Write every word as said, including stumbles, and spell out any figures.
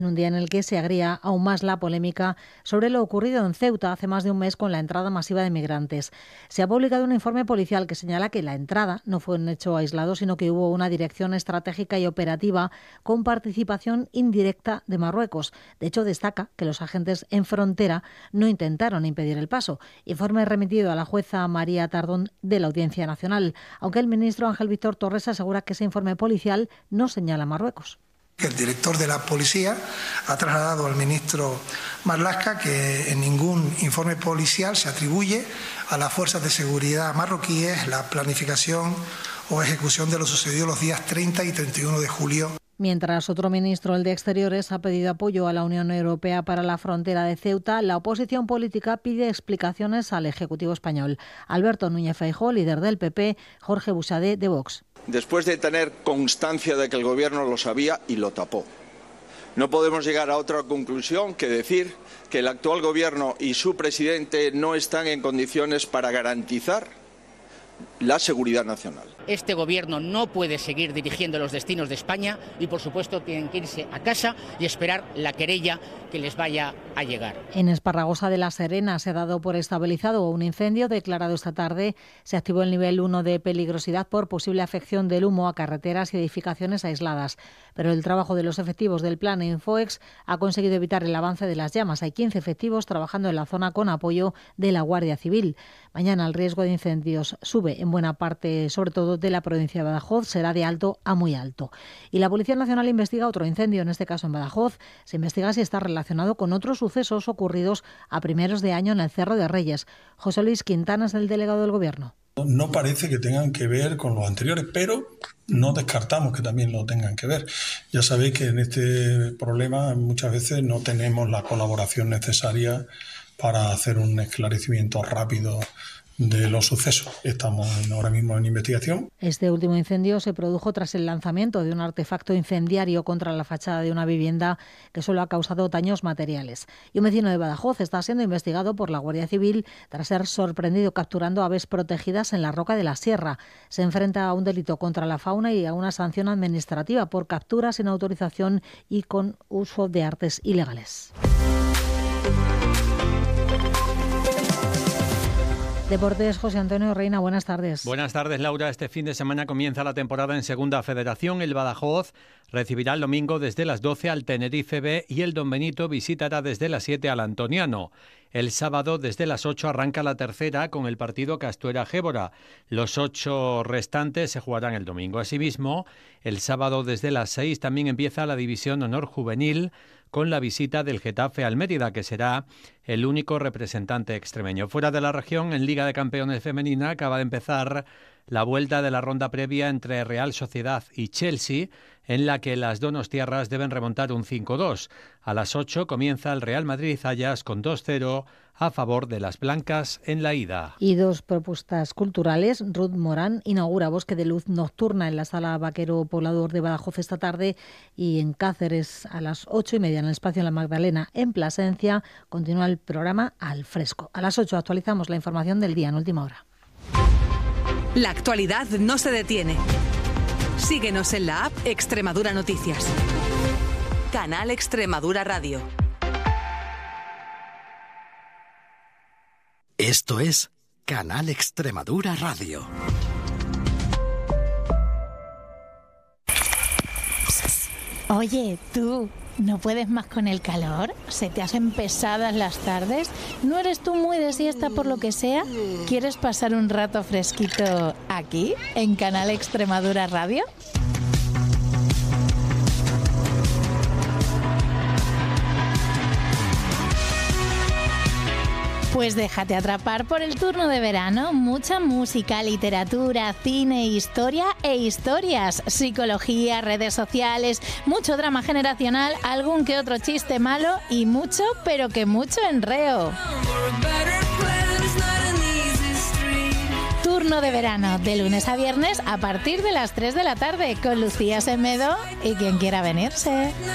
En un día en el que se agría aún más la polémica sobre lo ocurrido en Ceuta hace más de un mes con la entrada masiva de migrantes. Se ha publicado un informe policial que señala que la entrada no fue un hecho aislado, sino que hubo una dirección estratégica y operativa con participación indirecta de Marruecos. De hecho, destaca que los agentes en frontera no intentaron impedir el paso. Informe remitido a la jueza María Tardón de la Audiencia Nacional, aunque el ministro Ángel Víctor Torres asegura que ese informe policial no señala a Marruecos. El director de la policía ha trasladado al ministro Marlaska que en ningún informe policial se atribuye a las fuerzas de seguridad marroquíes la planificación o ejecución de lo sucedido los días treinta y treinta y uno de julio. Mientras otro ministro, el de Exteriores, ha pedido apoyo a la Unión Europea para la frontera de Ceuta, la oposición política pide explicaciones al Ejecutivo español. Alberto Núñez Feijóo, líder del P P, Jorge Buxadé, de Vox. Después de tener constancia de que el Gobierno lo sabía y lo tapó, no podemos llegar a otra conclusión que decir que el actual Gobierno y su presidente no están en condiciones para garantizar la seguridad nacional. Este gobierno no puede seguir dirigiendo los destinos de España y, por supuesto, tienen que irse a casa y esperar la querella que les vaya a llegar. En Esparragosa de la Serena se ha dado por estabilizado un incendio declarado esta tarde. Se activó el nivel uno de peligrosidad por posible afección del humo a carreteras y edificaciones aisladas. Pero el trabajo de los efectivos del Plan Infoex ha conseguido evitar el avance de las llamas. Hay quince efectivos trabajando en la zona con apoyo de la Guardia Civil. Mañana el riesgo de incendios sube en buena parte, sobre todo de la provincia de Badajoz, será de alto a muy alto. Y la Policía Nacional investiga otro incendio, en este caso en Badajoz. Se investiga si está relacionado con otros sucesos ocurridos a primeros de año en el Cerro de Reyes. José Luis Quintana es el delegado del Gobierno. No parece que tengan que ver con los anteriores, pero no descartamos que también lo tengan que ver. Ya sabéis que en este problema muchas veces no tenemos la colaboración necesaria para hacer un esclarecimiento rápido de los sucesos. Estamos ahora mismo en investigación. Este último incendio se produjo tras el lanzamiento de un artefacto incendiario contra la fachada de una vivienda que solo ha causado daños materiales. Y un vecino de Badajoz está siendo investigado por la Guardia Civil tras ser sorprendido capturando aves protegidas en la Roca de la Sierra. Se enfrenta a un delito contra la fauna y a una sanción administrativa por captura sin autorización y con uso de artes ilegales. Deportes, José Antonio Reina, buenas tardes. Buenas tardes, Laura. Este fin de semana comienza la temporada en Segunda Federación. El Badajoz recibirá el domingo desde las doce al Tenerife B y el Don Benito visitará desde las siete al Antoniano. El sábado desde las ocho arranca la tercera con el partido Castuera-Gébora. Los ocho restantes se jugarán el domingo. Asimismo, el sábado desde las seis también empieza la División Honor Juvenil con la visita del Getafe al Mérida, que será el único representante extremeño. Fuera de la región, en Liga de Campeones Femenina, acaba de empezar la vuelta de la ronda previa entre Real Sociedad y Chelsea, en la que las donostiarras deben remontar un cinco dos. A las ocho comienza el Real Madrid-Zayas con dos cero a favor de las blancas en la ida. Y dos propuestas culturales. Ruth Morán inaugura Bosque de Luz Nocturna en la Sala Vaquero Poblador de Badajoz esta tarde, y en Cáceres a las ocho y media en el Espacio La Magdalena en Plasencia continúa el programa Al Fresco. A las ocho actualizamos la información del día en última hora. La actualidad no se detiene. Síguenos en la app Extremadura Noticias. Canal Extremadura Radio. Esto es Canal Extremadura Radio. Oye, tú, ¿no puedes más con el calor? ¿Se te hacen pesadas las tardes? ¿No eres tú muy de siesta por lo que sea? ¿Quieres pasar un rato fresquito aquí, en Canal Extremadura Radio? Pues déjate atrapar por el turno de verano. Mucha música, literatura, cine, historia e historias. Psicología, redes sociales, mucho drama generacional, algún que otro chiste malo y mucho, pero que mucho enreo. Turno de verano, de lunes a viernes a partir de las tres de la tarde, con Lucía Semedo y quien quiera venirse.